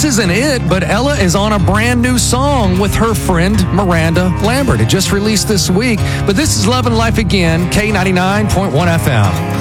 this isn't it, but Ella is on a brand new song with her friend Miranda Lambert. It just released this week. But this is Love and Life Again, K99.1 FM.